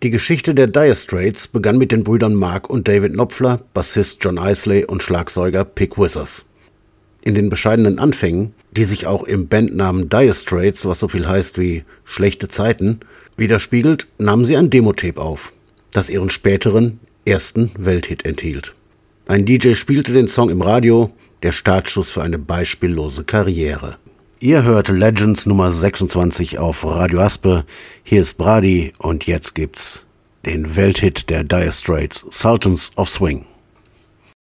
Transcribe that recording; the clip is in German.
Die Geschichte der Dire Straits begann mit den Brüdern Mark und David Knopfler, Bassist John Isley und Schlagzeuger Pig Withers. In den bescheidenen Anfängen, die sich auch im Bandnamen Dire Straits, was so viel heißt wie schlechte Zeiten, widerspiegelt, nahmen sie ein Demo-Tape auf, das ihren späteren ersten Welthit enthielt. Ein DJ spielte den Song im Radio, der Startschuss für eine beispiellose Karriere. Ihr hört Legends Nummer 26 auf Radio Aspe. Hier ist Brady und jetzt gibt's den Welthit der Dire Straits, Sultans of Swing.